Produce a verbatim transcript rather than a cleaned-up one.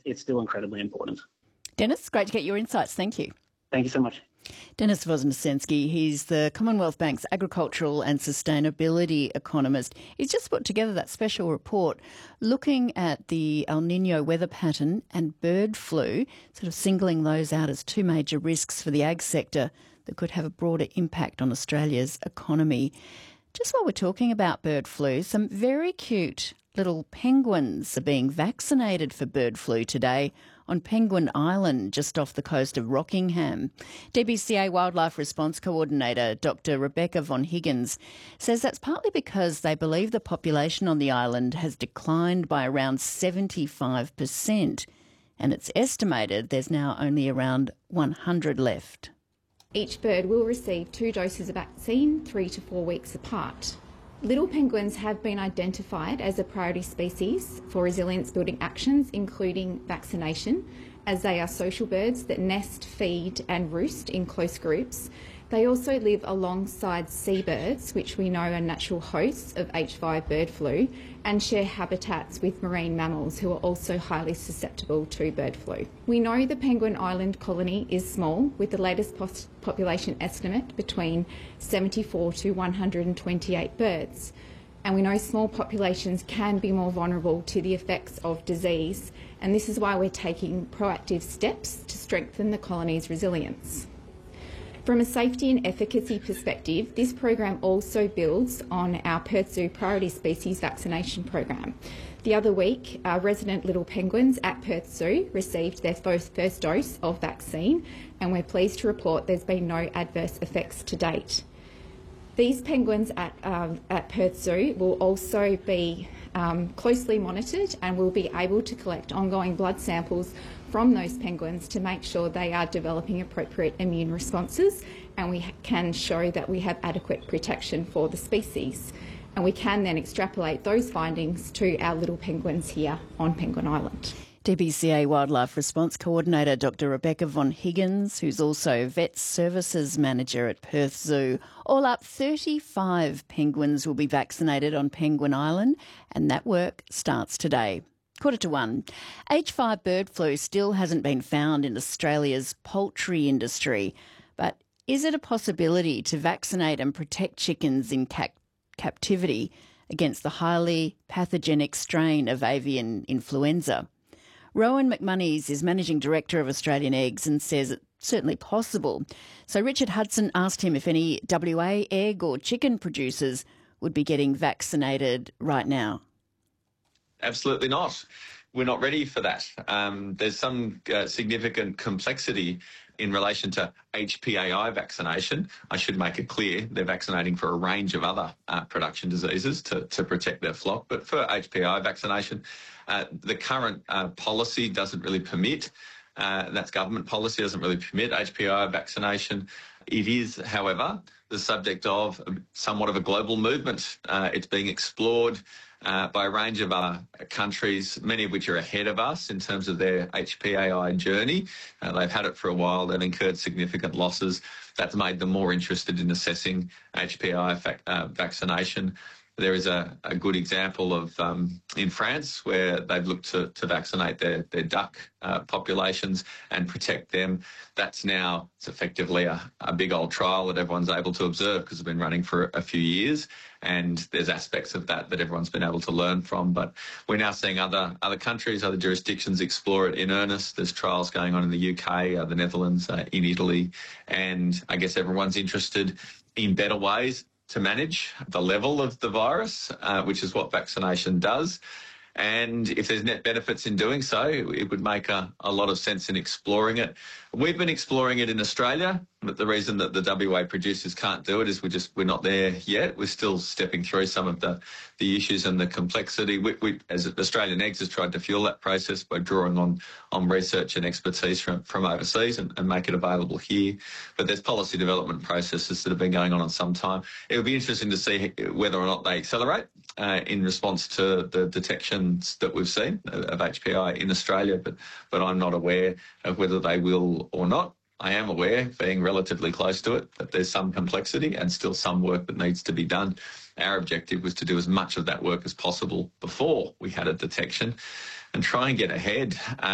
it's still incredibly important. Dennis, great to get your insights. Thank you. Thank you so much. Dennis Voznesensky, he's the Commonwealth Bank's agricultural and sustainability economist. He's just put together that special report looking at the El Nino weather pattern and bird flu, sort of singling those out as two major risks for the ag sector that could have a broader impact on Australia's economy. Just while we're talking about bird flu, some very cute little penguins are being vaccinated for bird flu today on Penguin Island, just off the coast of Rockingham. D B C A Wildlife Response Coordinator Doctor Rebecca von Higgins says that's partly because they believe the population on the island has declined by around seventy-five percent, and it's estimated there's now only around one hundred left. Each bird will receive two doses of vaccine three to four weeks apart. Little penguins have been identified as a priority species for resilience building actions, including vaccination, as they are social birds that nest, feed and roost in close groups. They also live alongside seabirds, which we know are natural hosts of H five bird flu, and share habitats with marine mammals who are also highly susceptible to bird flu. We know the Penguin Island colony is small, with the latest population estimate between seventy-four to one hundred twenty-eight birds. And we know small populations can be more vulnerable to the effects of disease, and this is why we're taking proactive steps to strengthen the colony's resilience. From a safety and efficacy perspective, this program also builds on our Perth Zoo priority species vaccination program. The other week, our resident little penguins at Perth Zoo received their first, first dose of vaccine, and we're pleased to report there's been no adverse effects to date. These penguins at, um, at Perth Zoo will also be um, closely monitored, and we'll be able to collect ongoing blood samples from those penguins to make sure they are developing appropriate immune responses, and we can show that we have adequate protection for the species. And we can then extrapolate those findings to our little penguins here on Penguin Island. D B C A Wildlife Response Coordinator Doctor Rebecca von Higgins, who's also Vet Services Manager at Perth Zoo. All up, thirty-five penguins will be vaccinated on Penguin Island, and that work starts today. Quarter to one. H five bird flu still hasn't been found in Australia's poultry industry, but is it a possibility to vaccinate and protect chickens in ca- captivity against the highly pathogenic strain of avian influenza? Rowan McMonnies is Managing Director of Australian Eggs and says it's certainly possible. So Richard Hudson asked him if any W A egg or chicken producers would be getting vaccinated right now. Absolutely not. We're not ready for that. Um, there's some uh, significant complexity in relation to H P A I vaccination. I should make it clear they're vaccinating for a range of other uh, production diseases to, to protect their flock. But for H P A I vaccination, uh, the current uh, policy doesn't really permit, uh, that's government policy, doesn't really permit H P A I vaccination. It is, however, the subject of somewhat of a global movement. Uh, it's being explored uh, by a range of other countries, many of which are ahead of us in terms of their H P A I journey. Uh, they've had it for a while. They've incurred significant losses. That's made them more interested in assessing H P A I vac- uh, vaccination. There is a, a good example of um, in France where they've looked to, to vaccinate their, their duck uh, populations and protect them. That's now it's effectively a, a big old trial that everyone's able to observe because it's been running for a few years, and there's aspects of that that everyone's been able to learn from. But we're now seeing other other countries, other jurisdictions explore it in earnest. There's trials going on in the U K, uh, the Netherlands, uh, in Italy, and I guess everyone's interested in better ways to manage the level of the virus, uh, which is what vaccination does. And if there's net benefits in doing so, it would make a, a lot of sense in exploring it. We've been exploring it in Australia, but the reason that the W A producers can't do it is we just we're not there yet. We're still stepping through some of the, the issues and the complexity. We, we, as Australian Eggs has tried to fuel that process by drawing on, on research and expertise from, from overseas and, and make it available here. But there's policy development processes that have been going on for some time. It would be interesting to see whether or not they accelerate uh, in response to the detections that we've seen of H P I in Australia, but, but I'm not aware of whether they will or not. I am aware, being relatively close to it, that there's some complexity and still some work that needs to be done. Our objective was to do as much of that work as possible before we had a detection and try and get ahead.